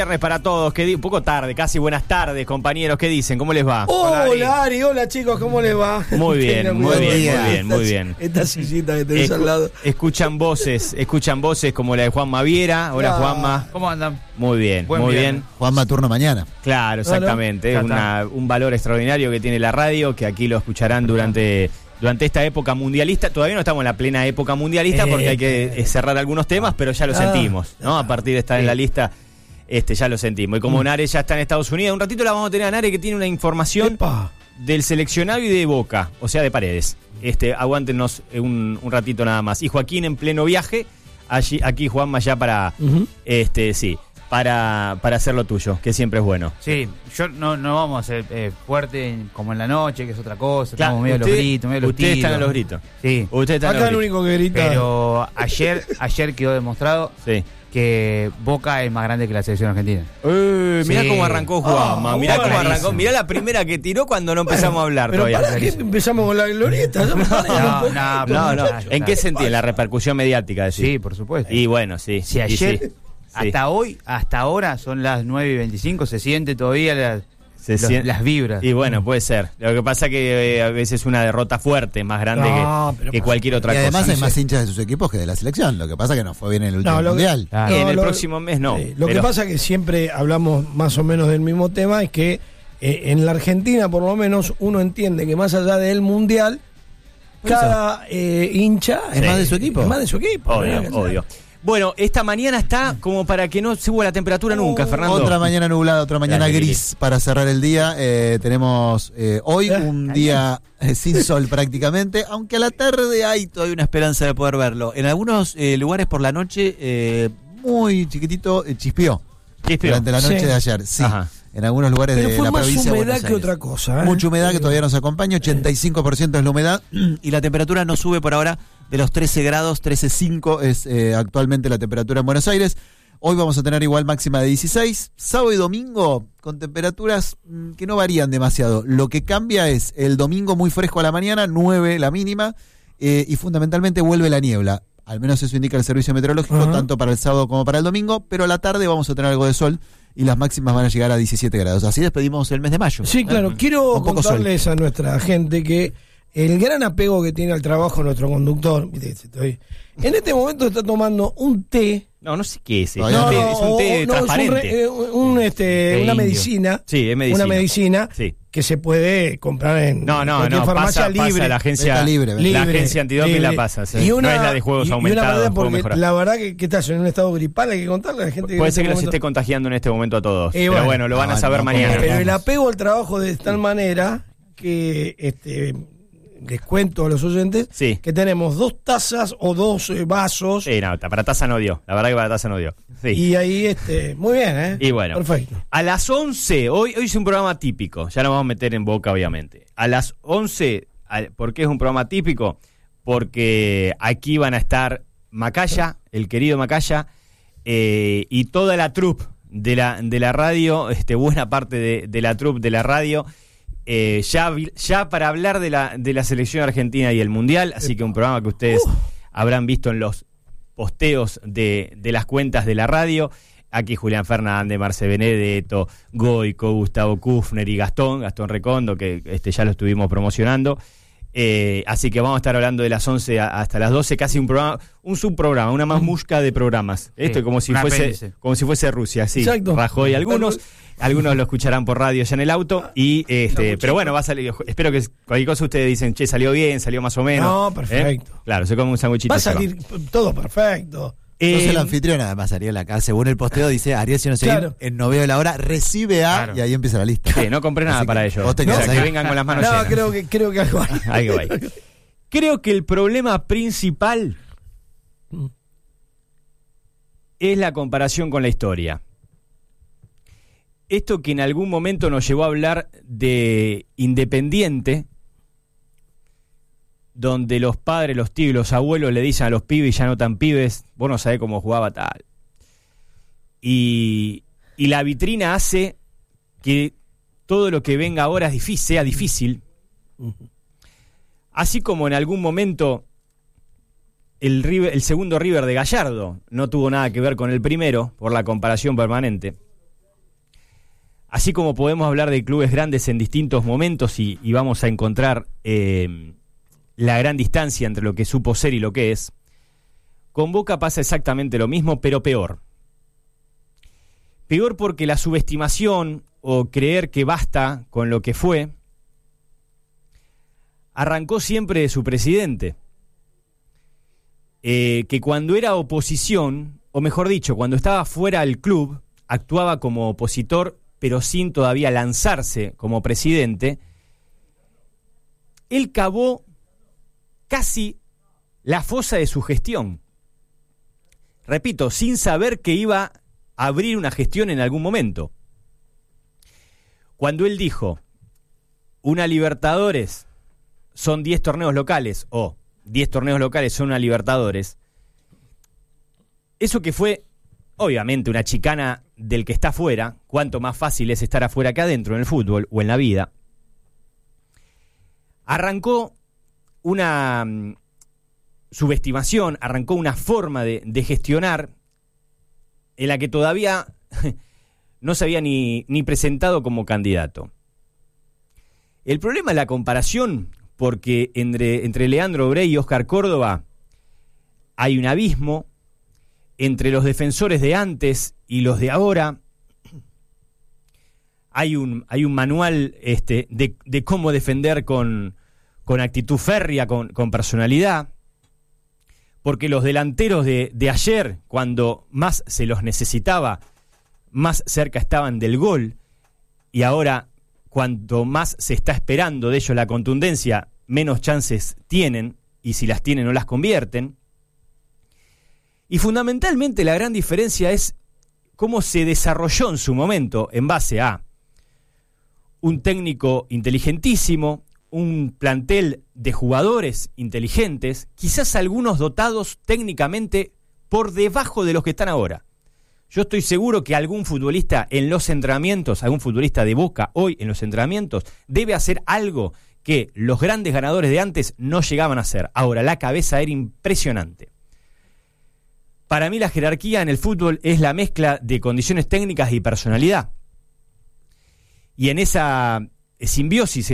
Viernes para todos, un poco tarde, casi buenas tardes, compañeros, ¿qué dicen? ¿Cómo les va? Hola Ari, hola chicos, ¿cómo les va? Muy bien, muy bien. Esta sillita que tenés al lado. Escuchan voces como la de Juanma Viera. Hola Juanma. ¿Cómo andan? Muy bien, muy bien. Juanma turno mañana. Claro, exactamente. Un valor extraordinario que tiene la radio, que aquí lo escucharán durante esta época mundialista. Todavía no estamos en la plena época mundialista porque hay que cerrar algunos temas, pero ya lo sentimos, ¿no? A partir de estar en la lista, ya lo sentimos. Y como Nare ya está en Estados Unidos, un ratito la vamos a tener a Nare, que tiene una información del seleccionado y de Boca, o sea, de Paredes. Aguántenos un ratito nada más. Y Joaquín en pleno viaje, aquí Juanma ya para para hacer lo tuyo, que siempre es bueno. Sí, yo no vamos a ser fuerte como en la noche, que es otra cosa. Claro, estamos medio los gritos, medio los ustedes tiros. están a los gritos. Sí. Acá el único que grita. Pero ayer quedó demostrado que Boca es más grande que la selección argentina. Mirá cómo arrancó Juanma, mirá cómo arrancó. Mirá la primera que tiró cuando no empezamos a hablar pero todavía. ¿Para qué empezamos con la glorieta? No. ¿En qué sentido? En la repercusión mediática, decís. Sí, por supuesto. Y bueno, sí. Si ayer, hasta ahora son las 9:25, se siente todavía las vibras. Y bueno, puede ser. Lo que pasa que a veces una derrota fuerte, más grande que cualquier otra cosa. Y además hay más hinchas de sus equipos que de la selección. Lo que pasa que no fue bien en el último mundial. En el próximo mes no. Lo que pasa que siempre hablamos más o menos del mismo tema, es que en la Argentina por lo menos uno entiende que más allá del mundial, cada hincha es más de su equipo. Es más de su equipo. Obvio. Bueno, esta mañana está como para que no suba la temperatura nunca, Fernando. Otra mañana nublada, otra mañana gris para cerrar el día. Tenemos hoy un día sin sol prácticamente, aunque a la tarde hay todavía una esperanza de poder verlo. En algunos lugares por la noche, muy chiquitito, chispeó durante la noche de ayer. Sí. Ajá. En algunos lugares de la provincia de Buenos Aires. Mucha humedad que otra cosa. Mucha humedad que todavía nos acompaña, 85% es la humedad y la temperatura no sube por ahora de los 13 grados, 13,5 es actualmente la temperatura en Buenos Aires. Hoy vamos a tener igual máxima de 16, sábado y domingo con temperaturas que no varían demasiado. Lo que cambia es el domingo muy fresco a la mañana, 9 la mínima, y fundamentalmente vuelve la niebla. Al menos eso indica el servicio meteorológico, tanto para el sábado como para el domingo, pero a la tarde vamos a tener algo de sol y las máximas van a llegar a 17 grados. Así despedimos el mes de mayo. Sí, claro. Quiero contarles a nuestra gente que el gran apego que tiene al trabajo nuestro conductor, en este momento está tomando un té. No sé qué es. Es un té transparente. Es una medicina. Sí, es medicina. Una medicina que se puede comprar en cualquier farmacia libre. Pasa la agencia libre. La agencia antidoping la pasa. Sí. No es la de juegos aumentados. Porque la verdad que estás en un estado gripal, hay que contarle a la gente. Puede ser que los esté contagiando en este momento a todos. Pero bueno, lo van a saber mañana. Pero el apego al trabajo de tal manera que les cuento a los oyentes que tenemos 2 tazas o 2 vasos. Sí, no, para taza no dio. La verdad que para taza no dio. Sí. Y ahí, muy bien, Y bueno, perfecto. A las 11, hoy es un programa típico. Ya nos vamos a meter en Boca, obviamente. A las 11, ¿por qué es un programa típico? Porque aquí van a estar Macaya, el querido Macaya, y toda la troupe de la radio, buena parte de la troupe de la radio. Ya para hablar de la selección argentina y el mundial, así que un programa que ustedes habrán visto en los posteos de las cuentas de la radio. Aquí Julián Fernández, Marce Benedetto, Goico, Gustavo Kufner y Gastón Recondo, que ya lo estuvimos promocionando. Así que vamos a estar hablando de las 11 hasta las 12, casi un subprograma, una mamusca de programas. Esto como si fuese Rusia, sí. Exacto. Rajoy algunos lo escucharán por radio ya en el auto y pero bueno, va a salir, espero que cualquier cosa ustedes dicen, salió bien, salió más o menos. No, perfecto. Claro, se come un sándwichito. Va a salir todo perfecto. Sos el anfitrión, además, Ariel, acá, según el posteo, dice Ariel, si no se en no veo la hora, recibe a, y ahí empieza la lista. Sí, no compré nada para ellos. Que vengan con las manos llenas. Creo que algo hay. Algo hay. Creo que el problema principal es la comparación con la historia. Esto que en algún momento nos llevó a hablar de Independiente, donde los padres, los tíos y los abuelos le dicen a los pibes, ya no tan pibes, vos no sabés cómo jugaba tal. Y la vitrina hace que todo lo que venga ahora sea difícil. Así como en algún momento el segundo River de Gallardo no tuvo nada que ver con el primero, por la comparación permanente. así como podemos hablar de clubes grandes en distintos momentos y vamos a encontrar la gran distancia entre lo que supo ser y lo que es, con Boca pasa exactamente lo mismo, pero peor. Peor porque la subestimación o creer que basta con lo que fue arrancó siempre de su presidente, que cuando era oposición, o mejor dicho, cuando estaba fuera del club, actuaba como opositor, pero sin todavía lanzarse como presidente. Él cavó casi la fosa de su gestión. Repito, sin saber que iba a abrir una gestión en algún momento. Cuando él dijo, una Libertadores son 10 torneos locales, o 10 torneos locales son una Libertadores, eso que fue, obviamente, una chicana del que está afuera, cuánto más fácil es estar afuera que adentro en el fútbol o en la vida, arrancó una subestimación, arrancó una forma de gestionar en la que todavía no se había ni presentado como candidato. El problema es la comparación, porque entre Leandro Brey y Oscar Córdoba hay un abismo. Entre los defensores de antes y los de ahora hay un manual de cómo defender con actitud férrea, con personalidad, porque los delanteros de ayer, cuando más se los necesitaba, más cerca estaban del gol, y ahora, cuanto más se está esperando de ellos la contundencia, menos chances tienen, y si las tienen no las convierten. Y fundamentalmente la gran diferencia es cómo se desarrolló en su momento en base a un técnico inteligentísimo, un plantel de jugadores inteligentes, quizás algunos dotados técnicamente por debajo de los que están ahora. Yo estoy seguro que algún futbolista en los entrenamientos, algún futbolista de Boca hoy en los entrenamientos, debe hacer algo que los grandes ganadores de antes no llegaban a hacer. Ahora, la cabeza era impresionante. Para mí la jerarquía en el fútbol es la mezcla de condiciones técnicas y personalidad. Y en esa simbiosis, en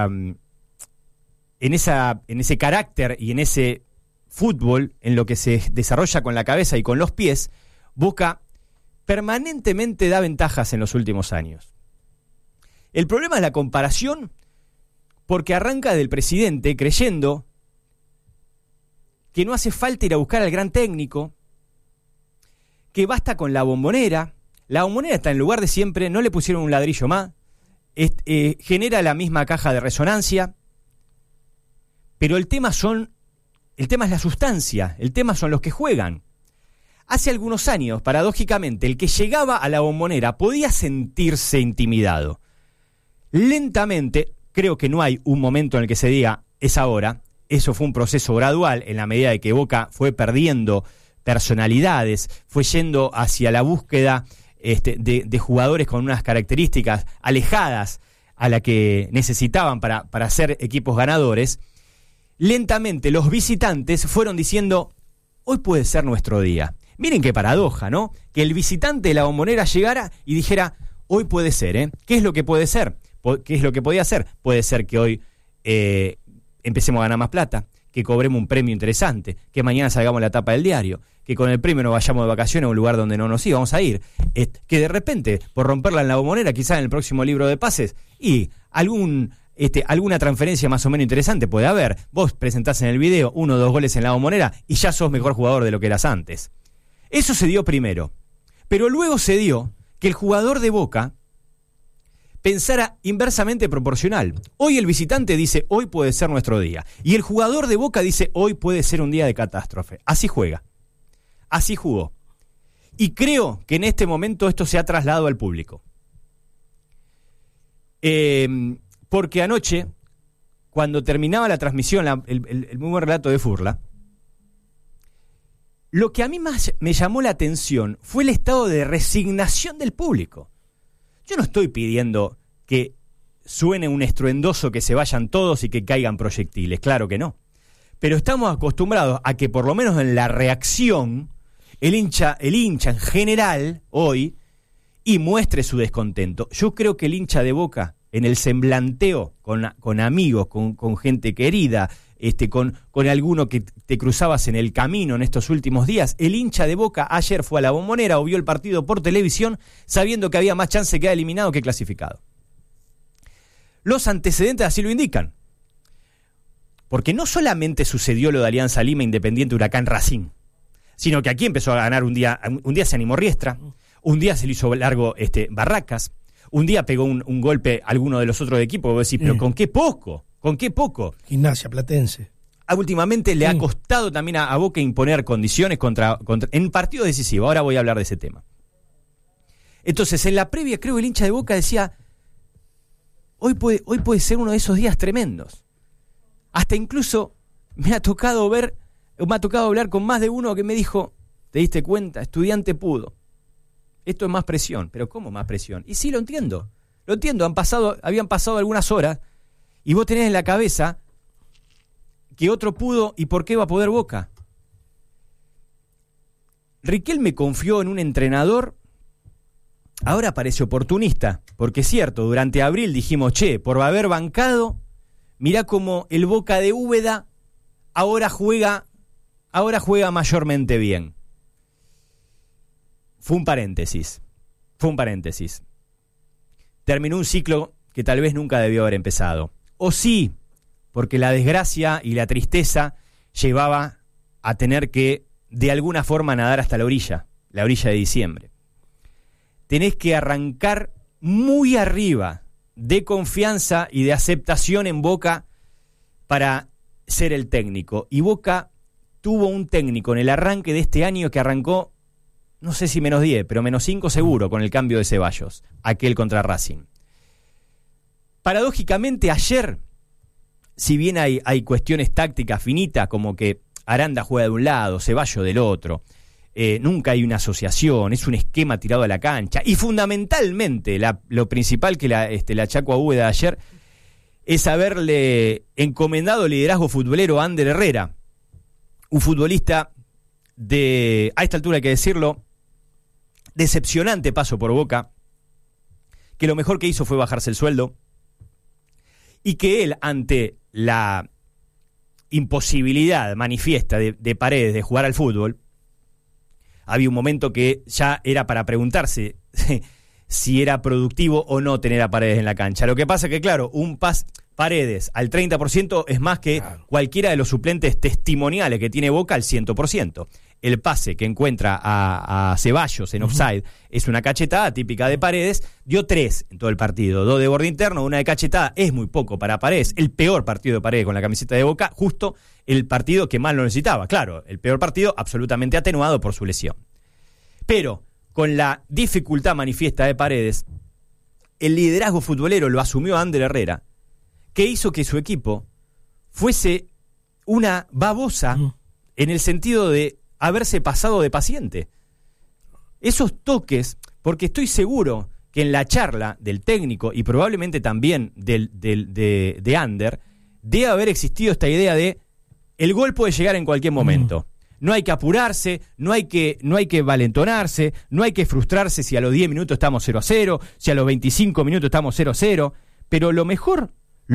ese carácter y en ese fútbol, en lo que se desarrolla con la cabeza y con los pies, Boca permanentemente da ventajas en los últimos años. El problema es la comparación, porque arranca del presidente creyendo que no hace falta ir a buscar al gran técnico, que basta con la Bombonera. La Bombonera está en lugar de siempre, no le pusieron un ladrillo más, genera la misma caja de resonancia, pero el tema es la sustancia, el tema son los que juegan. Hace algunos años, paradójicamente, el que llegaba a la Bombonera podía sentirse intimidado. Lentamente, creo que no hay un momento en el que se diga es ahora, eso fue un proceso gradual en la medida de que Boca fue perdiendo personalidades, fue yendo hacia la búsqueda de jugadores con unas características alejadas a la que necesitaban para ser equipos ganadores. Lentamente los visitantes fueron diciendo, hoy puede ser nuestro día. Miren qué paradoja, ¿no? Que el visitante de la Bombonera llegara y dijera, hoy puede ser, ¿eh? ¿Qué es lo que puede ser? ¿Qué es lo que podía ser? Puede ser que hoy empecemos a ganar más plata, que cobremos un premio interesante, que mañana salgamos la tapa del diario, que con el premio nos vayamos de vacaciones a un lugar donde no nos íbamos a ir, que de repente, por romperla en la Bombonera, quizás en el próximo libro de pases, y alguna transferencia más o menos interesante puede haber. Vos presentás en el video 1 o 2 goles en la Bombonera y ya sos mejor jugador de lo que eras antes. Eso se dio primero, pero luego se dio que el jugador de Boca pensara inversamente proporcional. Hoy el visitante dice, hoy puede ser nuestro día. Y el jugador de Boca dice, hoy puede ser un día de catástrofe. Así juega. Así jugó. Y creo que en este momento esto se ha trasladado al público. Porque anoche, cuando terminaba la transmisión, el muy buen relato de Furla, lo que a mí más me llamó la atención fue el estado de resignación del público. Yo no estoy pidiendo que suene un estruendoso, que se vayan todos y que caigan proyectiles, claro que no. Pero estamos acostumbrados a que por lo menos en la reacción, el hincha en general hoy y muestre su descontento. Yo creo que el hincha de Boca, en el semblanteo con amigos, con gente querida, con alguno que te cruzabas en el camino en estos últimos días, el hincha de Boca ayer fue a la Bombonera o vio el partido por televisión sabiendo que había más chance de quedar eliminado que clasificado. Los antecedentes así lo indican. Porque no solamente sucedió lo de Alianza Lima, Independiente, Huracán, Racing, sino que aquí empezó a ganar un día se animó Riestra, un día se le hizo largo Barracas, un día pegó un golpe a alguno de los otros equipos, vos decís, pero ¿con qué poco? ¿Con qué poco? Gimnasia Platense. Últimamente le ha costado también a Boca imponer condiciones en partidos decisivos. Ahora voy a hablar de ese tema. Entonces, en la previa, creo que el hincha de Boca decía, hoy puede ser uno de esos días tremendos. Hasta incluso me ha tocado hablar con más de uno que me dijo, ¿te diste cuenta? Estudiante pudo. Esto es más presión. ¿Pero cómo más presión? Y sí, lo entiendo. Habían pasado algunas horas y vos tenés en la cabeza que otro pudo y por qué va a poder Boca. Riquelme confió en un entrenador, ahora parece oportunista, porque es cierto, durante abril dijimos, por haber bancado, mirá cómo el Boca de Úbeda ahora juega mayormente bien. Fue un paréntesis. Terminó un ciclo que tal vez nunca debió haber empezado. O sí, porque la desgracia y la tristeza llevaba a tener que, de alguna forma, nadar hasta la orilla de diciembre. Tenés que arrancar muy arriba de confianza y de aceptación en Boca para ser el técnico. Y Boca tuvo un técnico en el arranque de este año que arrancó, no sé si menos 10, pero menos 5 seguro con el cambio de Ceballos, aquel contra Racing. Paradójicamente ayer, si bien hay cuestiones tácticas finitas, como que Aranda juega de un lado, Ceballos del otro, nunca hay una asociación, es un esquema tirado a la cancha, y fundamentalmente lo principal que la achaco a Úbeda ayer es haberle encomendado liderazgo futbolero a Ander Herrera, un futbolista a esta altura hay que decirlo, decepcionante paso por Boca, que lo mejor que hizo fue bajarse el sueldo, y que él, ante la imposibilidad manifiesta de Paredes de jugar al fútbol, había un momento que ya era para preguntarse si era productivo o no tener a Paredes en la cancha. Lo que pasa que, claro, un Paredes al 30% es más que cualquiera de los suplentes testimoniales que tiene Boca al 100%. El pase que encuentra a Ceballos en offside es una cachetada típica de Paredes. Dio 3 en todo el partido, 2 de borde interno, 1 de cachetada. Es muy poco para Paredes. El peor partido de Paredes con la camiseta de Boca, justo el partido que más lo necesitaba. Claro, el peor partido absolutamente atenuado por su lesión. Pero con la dificultad manifiesta de Paredes, el liderazgo futbolero lo asumió Ander Herrera, que hizo que su equipo fuese una babosa en el sentido de haberse pasado de paciente. Esos toques, porque estoy seguro que en la charla del técnico y probablemente también de Ander, debe haber existido esta idea de el gol puede llegar en cualquier momento. No hay que apurarse, no hay que valentonarse, no hay que frustrarse si a los 10 minutos estamos 0-0, si a los 25 minutos estamos 0-0, pero lo mejor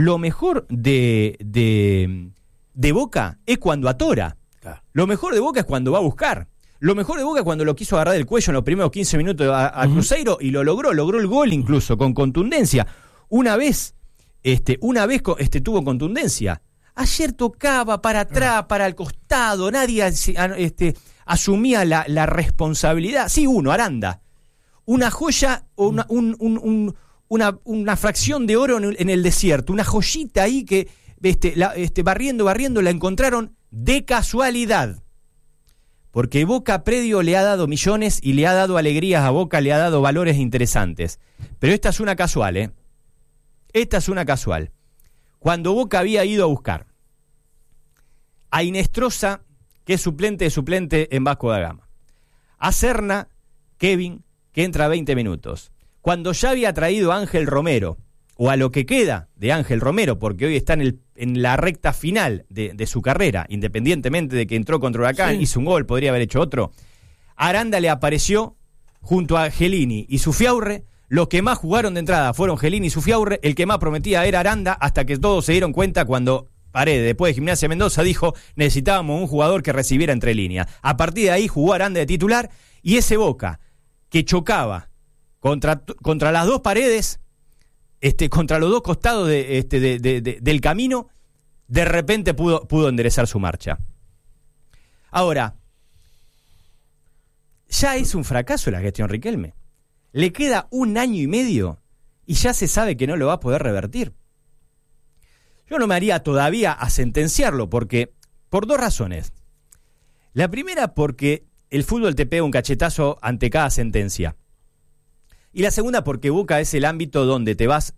de Boca es cuando atora. Lo mejor de Boca es cuando va a buscar. Lo mejor de Boca es cuando lo quiso agarrar del cuello en los primeros 15 minutos a Cruzeiro y lo logró el gol incluso con contundencia. Una vez tuvo contundencia. Ayer tocaba para atrás, para el costado, nadie asumía la responsabilidad. Sí, Aranda. Una joya o una fracción de oro en el desierto, una joyita ahí que barriendo la encontraron de casualidad, porque Boca predio le ha dado millones y le ha dado alegrías a Boca, le ha dado valores interesantes, pero esta es una casual, esta es una casual. Cuando Boca había ido a buscar a Inestrosa, que es suplente en Vasco da Gama, a Serna, Kevin, que entra 20 minutos, cuando ya había traído a Ángel Romero, o a lo que queda de Ángel Romero, porque hoy está en la recta final de su carrera, independientemente de que entró contra Huracán, hizo un gol, podría haber hecho otro, Aranda le apareció junto a Gelini y Zufiaurre, los que más jugaron de entrada fueron Gelini y Zufiaurre, el que más prometía era Aranda, hasta que todos se dieron cuenta cuando Paredes, después de Gimnasia Mendoza, dijo necesitábamos un jugador que recibiera entre líneas. A partir de ahí jugó Aranda de titular, y ese Boca que chocaba contra las dos paredes, contra los dos costados del camino, de repente pudo enderezar su marcha. Ahora, ya es un fracaso la gestión Riquelme. Le queda 1 año y medio y ya se sabe que no lo va a poder revertir. Yo no me haría todavía a sentenciarlo por 2 razones. La primera, porque el fútbol te pega un cachetazo ante cada sentencia. Y la segunda, porque Boca es el ámbito donde te vas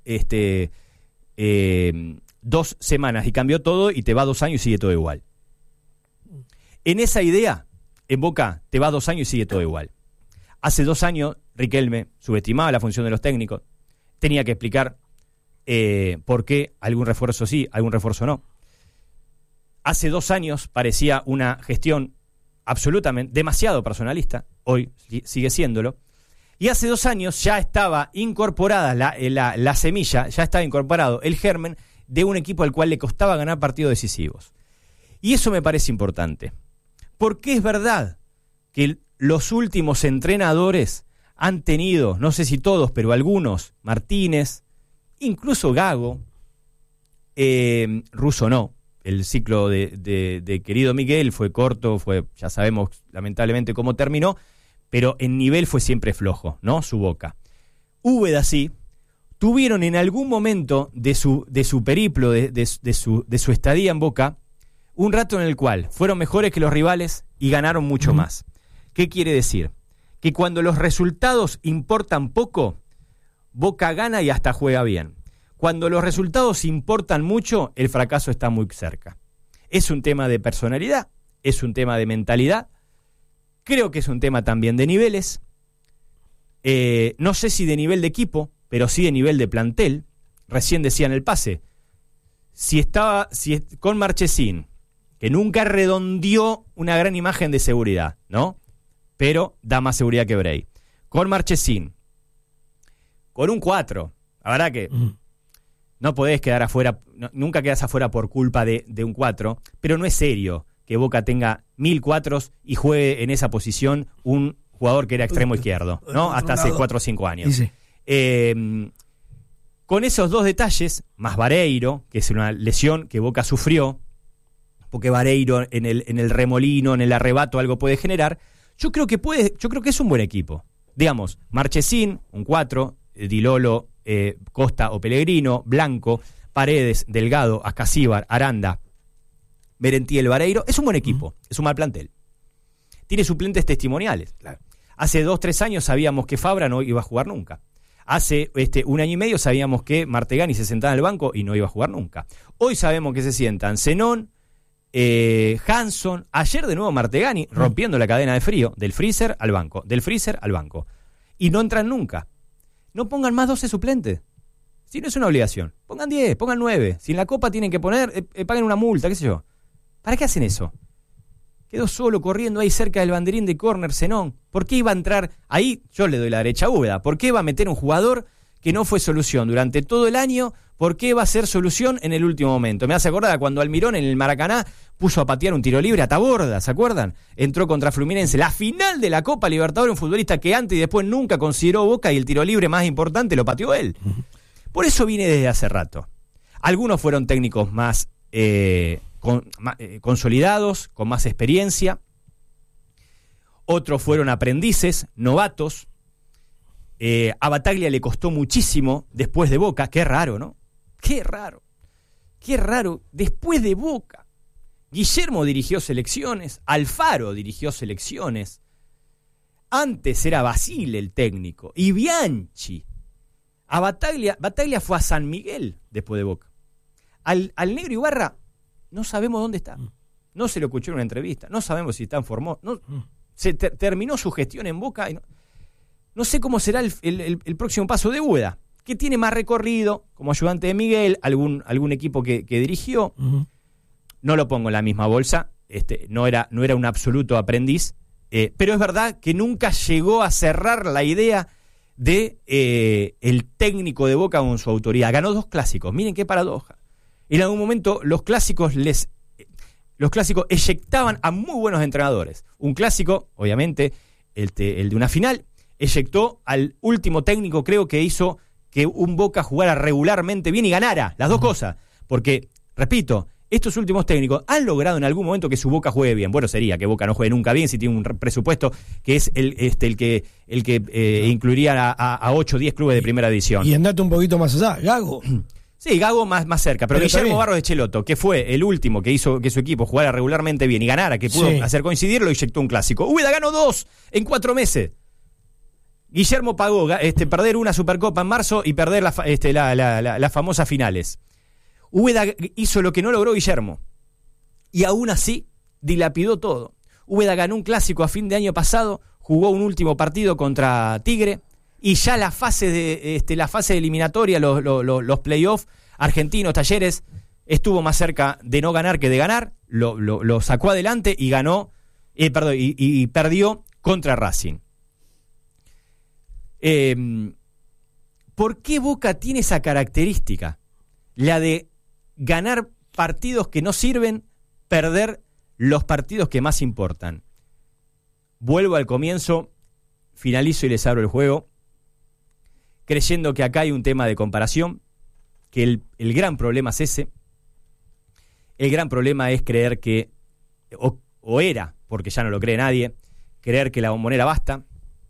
2 semanas y cambió todo, y te va 2 años y sigue todo igual. En esa idea, en Boca te va 2 años y sigue todo igual. Hace 2 años Riquelme subestimaba la función de los técnicos, tenía que explicar por qué algún refuerzo sí, algún refuerzo no. Hace 2 años parecía una gestión absolutamente demasiado personalista, hoy sigue siéndolo. Y hace 2 años ya estaba incorporada la semilla, ya estaba incorporado el germen de un equipo al cual le costaba ganar partidos decisivos. Y eso me parece importante, porque es verdad que los últimos entrenadores han tenido, no sé si todos, pero algunos, Martínez, incluso Gago, Russo no. El ciclo de querido Miguel fue corto, ya sabemos lamentablemente cómo terminó, pero en nivel fue siempre flojo, ¿no? Su Boca. Úbeda sí, tuvieron en algún momento de su periplo, de su estadía en Boca, un rato en el cual fueron mejores que los rivales y ganaron mucho más. ¿Qué quiere decir? Que cuando los resultados importan poco, Boca gana y hasta juega bien. Cuando los resultados importan mucho, el fracaso está muy cerca. Es un tema de personalidad, es un tema de mentalidad, creo que es un tema también de niveles, no sé si de nivel de equipo, pero sí de nivel de plantel. Recién decía en el pase, si con Marchesín, que nunca redondeó una gran imagen de seguridad, ¿no? Pero da más seguridad que Bray. Con Marchesín, con un 4, la verdad que no podés quedar afuera, nunca quedás afuera por culpa de un 4, pero no es serio que Boca tenga 1000 4s y juegue en esa posición un jugador que era extremo izquierdo, ¿no? Hasta hace 4 o 5 años. Sí. Con esos 2 detalles, más Vareiro, que es una lesión que Boca sufrió, porque Vareiro en el remolino, en el arrebato, algo puede generar. Yo creo que es un buen equipo. Digamos, Marchesín, un 4, Di Lolo, Costa o Pellegrino, Blanco, Paredes, Delgado, Ascasíbar, Aranda, Merentiel, Vareiro. Es un buen equipo, es un mal plantel. Tiene suplentes testimoniales. Claro. Hace 2-3 años sabíamos que Fabra no iba a jugar nunca. Hace 1 año y medio sabíamos que Martegani se sentaba en el banco y no iba a jugar nunca. Hoy sabemos que se sientan Zenón, Hanson, ayer de nuevo Martegani rompiendo la cadena de frío, del freezer al banco, y no entran nunca. No pongan más 12 suplentes, si no es una obligación, pongan 10, pongan 9, si en la Copa tienen que poner, paguen una multa, qué sé yo. ¿Para qué hacen eso? Quedó solo corriendo ahí cerca del banderín de córner Zenón. ¿Por qué iba a entrar ahí? Yo le doy la derecha a Úbeda. ¿Por qué va a meter un jugador que no fue solución durante todo el año? ¿Por qué va a ser solución en el último momento? Me hace acordar a cuando Almirón en el Maracaná puso a patear un tiro libre a Taborda, ¿se acuerdan? Entró contra Fluminense, la final de la Copa Libertadores, un futbolista que antes y después nunca consideró Boca, y el tiro libre más importante lo pateó él. Por eso viene desde hace rato. Algunos fueron técnicos más consolidados, con más experiencia. Otros fueron aprendices, novatos. A Bataglia le costó muchísimo después de Boca. Qué raro, ¿no? Qué raro, después de Boca. Guillermo dirigió selecciones, Alfaro dirigió selecciones. Antes era Basile el técnico, y Bianchi. A Bataglia fue a San Miguel después de Boca. Al Negro Ibarra no sabemos dónde está. No se lo escuchó en una entrevista. No sabemos si está en Formosa. Se terminó su gestión en Boca. Y no sé cómo será el próximo paso de Úbeda, que tiene más recorrido como ayudante de Miguel, algún equipo que dirigió. No lo pongo en la misma bolsa. No era un absoluto aprendiz, Pero es verdad que nunca llegó a cerrar la idea de el técnico de Boca con su autoridad. Ganó 2 clásicos, miren qué paradoja. En algún momento los clásicos eyectaban a muy buenos entrenadores. Un clásico, obviamente, el de una final, eyectó al último técnico, creo que hizo que un Boca jugara regularmente bien y ganara, las dos cosas. Porque, repito, estos últimos técnicos han logrado en algún momento que su Boca juegue bien. Bueno, sería que Boca no juegue nunca bien si tiene un presupuesto que es el que incluiría a 8 o 10 clubes de primera división. Y andate un poquito más allá, Gago. Sí, Gago más cerca, pero Guillermo también. Barros de Cheloto, que fue el último que hizo que su equipo jugara regularmente bien y ganara, que pudo hacer coincidir, lo inyectó un clásico. Úbeda ganó 2 en 4 meses. Guillermo pagó perder una Supercopa en marzo y perder las famosas finales. Úbeda hizo lo que no logró Guillermo. Y aún así, dilapidó todo. Úbeda ganó un clásico a fin de año pasado, jugó un último partido contra Tigre, y ya la fase eliminatoria, los playoffs, Argentinos, Talleres, estuvo más cerca de no ganar que de ganar, lo sacó adelante y ganó, y perdió contra Racing. ¿Por qué Boca tiene esa característica? La de ganar partidos que no sirven, perder los partidos que más importan. Vuelvo al comienzo, finalizo y les abro el juego, creyendo que acá hay un tema de comparación, que el gran problema es ese. El gran problema es creer que, o era, porque ya no lo cree nadie, creer que la Bombonera basta.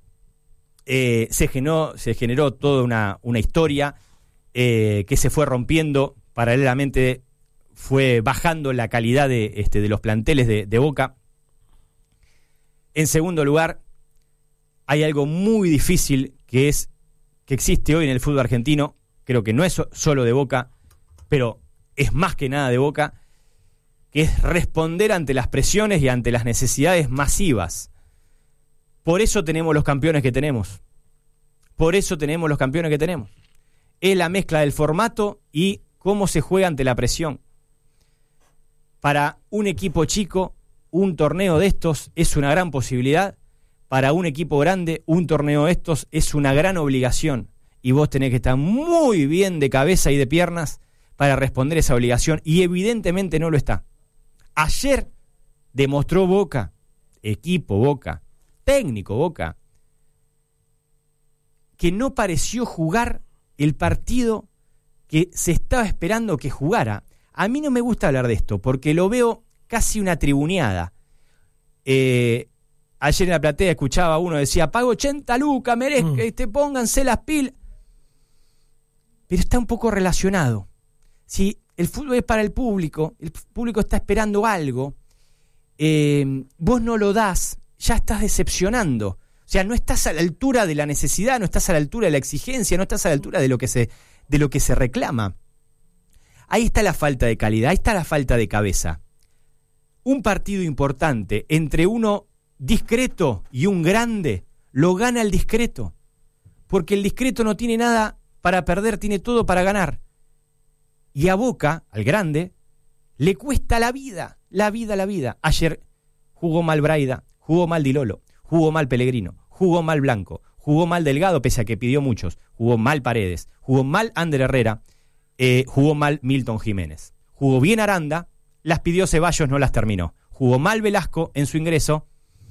Se generó toda una historia que se fue rompiendo, paralelamente fue bajando la calidad de los planteles de Boca. En segundo lugar, hay algo muy difícil que existe hoy en el fútbol argentino, creo que no es solo de Boca, pero es más que nada de Boca, que es responder ante las presiones y ante las necesidades masivas. Por eso tenemos los campeones que tenemos. Es la mezcla del formato y cómo se juega ante la presión. Para un equipo chico, un torneo de estos es una gran posibilidad. Para un equipo grande, un torneo de estos es una gran obligación. Y vos tenés que estar muy bien de cabeza y de piernas para responder esa obligación. Y evidentemente no lo está. Ayer demostró Boca, equipo Boca, técnico Boca, que no pareció jugar el partido que se estaba esperando que jugara. A mí no me gusta hablar de esto, porque lo veo casi una tribuneada. Ayer en la platea escuchaba a uno, decía, pago 80 lucas, pónganse las pilas. Pero está un poco relacionado. Si el fútbol es para el público está esperando algo, vos no lo das, ya estás decepcionando. O sea, no estás a la altura de la necesidad, no estás a la altura de la exigencia, no estás a la altura de lo que se reclama. Ahí está la falta de calidad, ahí está la falta de cabeza. Un partido importante entre uno discreto y un grande, lo gana el discreto. Porque el discreto no tiene nada para perder, tiene todo para ganar. Y a Boca, al grande, le cuesta la vida. Ayer jugó mal Braida, jugó mal Di Lolo, jugó mal Pellegrino, jugó mal Blanco, jugó mal Delgado, pese a que pidió muchos, jugó mal Paredes, jugó mal Ander Herrera, jugó mal Milton Jiménez, jugó bien Aranda, las pidió Ceballos, no las terminó, jugó mal Velasco en su ingreso,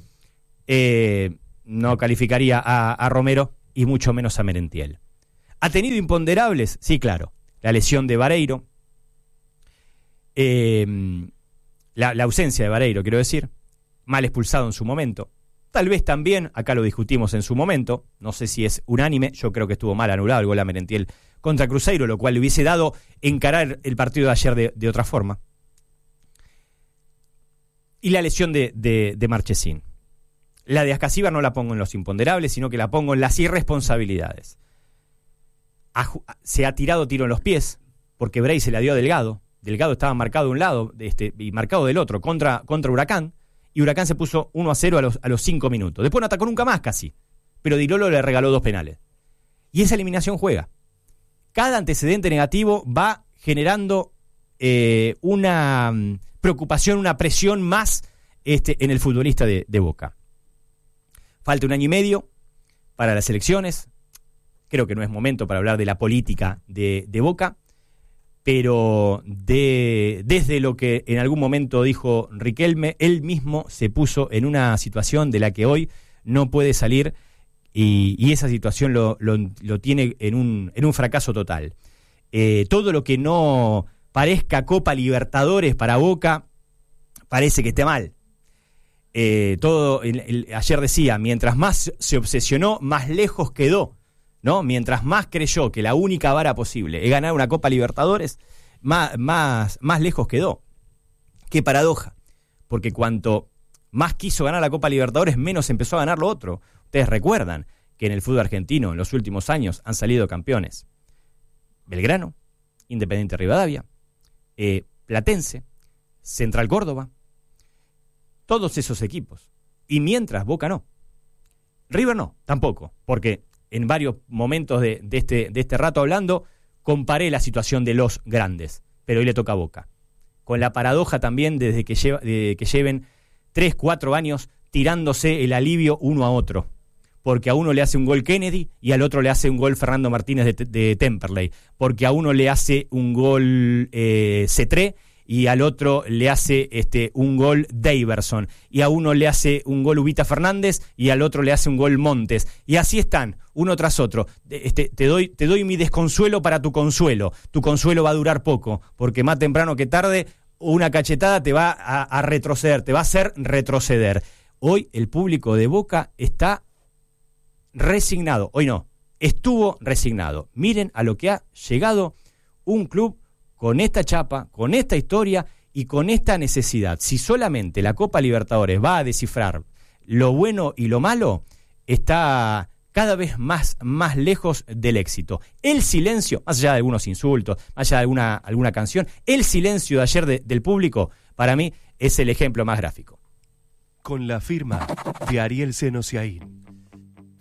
no calificaría a Romero y mucho menos a Merentiel. ¿Ha tenido imponderables? Sí, claro. La lesión de Vareiro, la ausencia de Vareiro, quiero decir, mal expulsado en su momento. Tal vez también, acá lo discutimos en su momento, no sé si es unánime, yo creo que estuvo mal anulado el gol a Merentiel contra Cruzeiro, lo cual le hubiese dado encarar el partido de ayer de otra forma. Y la lesión de Marchesín. La de Ascasíbar no la pongo en los imponderables, sino que la pongo en las irresponsabilidades. Se ha tirado tiro en los pies, porque Bray se la dio a Delgado. Delgado estaba marcado de un lado y marcado del otro contra Huracán, y Huracán se puso 1-0 a los 5 minutos. Después no atacó nunca más casi, pero Di Lolo le regaló 2 penales. Y esa eliminación juega. Cada antecedente negativo va generando una preocupación, una presión más en el futbolista de Boca. falta 1 año y medio para las elecciones. Creo que no es momento para hablar de la política de Boca, pero desde lo que en algún momento dijo Riquelme, él mismo se puso en una situación de la que hoy no puede salir, y esa situación lo tiene en un fracaso total. Todo lo que no parezca Copa Libertadores para Boca parece que esté mal. Ayer decía, mientras más se obsesionó, más lejos quedó, ¿no? Mientras más creyó que la única vara posible es ganar una Copa Libertadores, más lejos quedó. Qué paradoja, porque cuanto más quiso ganar la Copa Libertadores, menos empezó a ganar lo otro. Ustedes recuerdan que en el fútbol argentino en los últimos años han salido campeones Belgrano, Independiente Rivadavia, Platense, Central Córdoba, todos esos equipos. Y mientras Boca no. River no, tampoco, porque en varios momentos de este rato hablando, comparé la situación de los grandes, pero hoy le toca a Boca. Con la paradoja también de que lleven 3, 4 años tirándose el alivio uno a otro. Porque a uno le hace un gol Kennedy y al otro le hace un gol Fernando Martínez de Temperley. Porque a uno le hace un gol Cetré y al otro le hace un gol Daverson. Y a uno le hace un gol Ubita Fernández y al otro le hace un gol Montes. Y así están, uno tras otro. Te doy mi desconsuelo para tu consuelo. Tu consuelo va a durar poco, porque más temprano que tarde una cachetada te va a retroceder, te va a hacer retroceder. Hoy el público de Boca está resignado. Hoy no, estuvo resignado. Miren a lo que ha llegado un club con esta chapa, con esta historia y con esta necesidad. Si solamente la Copa Libertadores va a descifrar lo bueno y lo malo, está cada vez más lejos del éxito. El silencio, más allá de algunos insultos, más allá de alguna canción, el silencio de ayer del público, para mí, es el ejemplo más gráfico. Con la firma de Ariel Senosiaín.